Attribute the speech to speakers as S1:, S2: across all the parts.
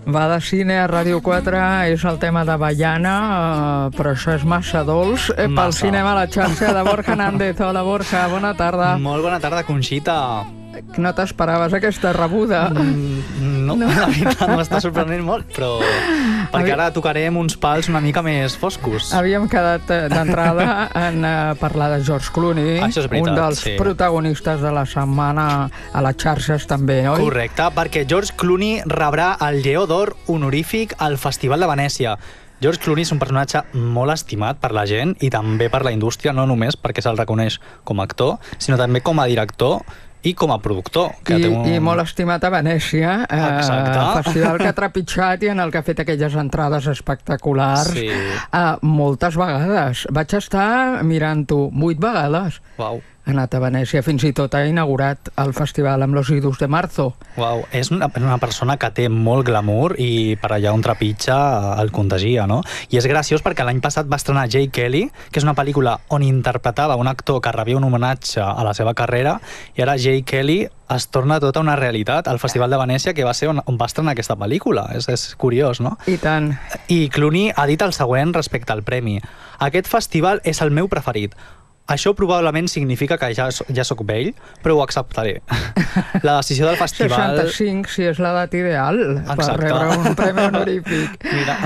S1: Va de cine a Ràdio 4, és el tema de Baiana, però això és massa dolç. Pel cinema a la xarxa de Borja Nández. Hola, Borja, bona tarda.
S2: Molt bona tarda, Conxita.
S1: No t'esperaves aquesta rebuda?
S2: No, la veritat m'està sorprenent molt, però perquè ara tocarem uns pals una mica més foscos.
S1: Havíem quedat d'entrada en parlar de George Clooney,
S2: això és veritat,
S1: un dels protagonistes de la setmana a les xarxes també, oi?
S2: Correcte, perquè George Clooney rebrà el Lleó d'Or honorífic al Festival de Venècia. George Clooney és un personatge molt estimat per la gent i també per la indústria, no només perquè se'l reconeix com a actor, sinó també com a director i com a productor.
S1: I molt estimat a Venècia, festival que ha trepitjat i en el que ha fet aquelles entrades espectaculars moltes vegades. Vaig estar mirant-ho 8 vegades.
S2: Uau.
S1: Ha anat a Venècia, fins i tot ha inaugurat el festival amb Los Idus de Marzo.
S2: Uau, és una persona que té molt glamour i per allà on trepitja el contagia, no? I és graciós perquè l'any passat va estrenar Jay Kelly, que és una pel·lícula on interpretava un actor que rebia un homenatge a la seva carrera, i ara Jay Kelly es torna tota una realitat al Festival de Venècia, que va ser on va estrenar aquesta pel·lícula. És curiós, no?
S1: I tant.
S2: I Clooney ha dit el següent respecte al premi. Aquest festival és el meu preferit. Això probablement significa que ja soc vell, però ho acceptaré. La decisió del festival...
S1: 65, si és l'edat ideal per rebre un premi honorífic.
S2: Mira,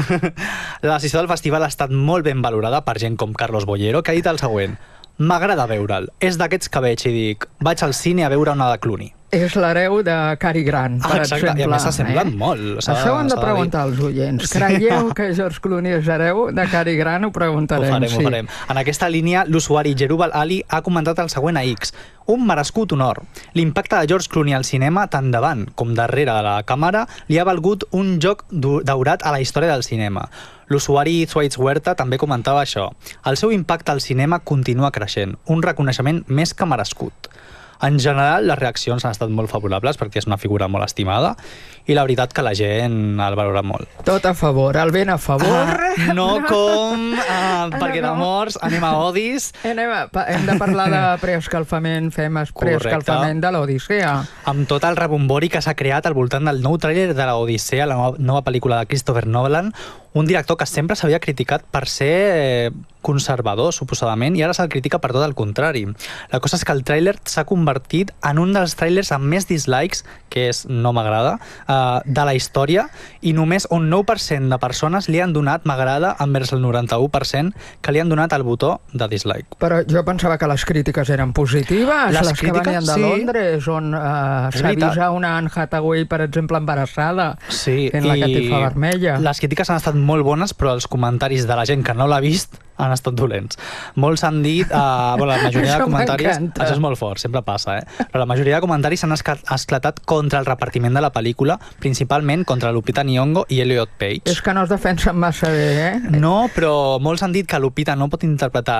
S2: la decisió del festival ha estat molt ben valorada per gent com Carlos Bollero, que ha dit el següent: m'agrada veure'l. És d'aquests que veig i dic, vaig al cine a veure una de Clooney.
S1: És l'hereu de Cary Grant, per exemple.
S2: I a més s'assemblen molt.
S1: Això ho hem de preguntar als oients. Creieu que George Clooney és hereu de Cary Grant? Ho preguntarem.
S2: Ho farem. En aquesta línia, l'usuari Jerubal Ali ha comentat el següent a X: un merescut honor. L'impacte de George Clooney al cinema, tant davant com darrere de la càmera, li ha valgut un joc daurat a la història del cinema. L'usuari Thwaites Huerta també comentava això. El seu impacte al cinema continua creixent, un reconeixement més que merescut. En general, les reaccions han estat molt favorables perquè és una figura molt estimada i la veritat que la gent el valora molt.
S1: Tot a favor, el ben a favor.
S2: No com perquè d'amors anem a odis.
S1: Hem de parlar de preescalfament, fem preescalfament de l'Odissea.
S2: Amb tot el rebombori que s'ha creat al voltant del nou tràiler de l'Odissea, la nova pel·lícula de Christopher Nolan, un director que sempre s'havia criticat per ser conservador, suposadament, i ara se'l critica per tot el contrari. La cosa és que el tràiler s'ha convertit en un dels tràilers amb més dislikes, que és no m'agrada, de la història, i només un 9% de persones li han donat m'agrada envers el 91% que li han donat el botó de dislike.
S1: Però jo pensava que les crítiques eren positives, les que venien de Londres, on s'avisa una Anne Hathaway, per exemple, embarassada, en la catifa vermella.
S2: Les crítiques han estat molt bones, però els comentaris de la gent que no l'ha vist han estat dolents. Molts han dit... la majoria de comentaris... Això és molt fort, sempre passa, però la majoria de comentaris s'han esclatat contra el repartiment de la pel·lícula, principalment contra Lupita Nyong'o i Elliot Page.
S1: És que no es defensen massa bé,
S2: No, però molts han dit que Lupita no pot interpretar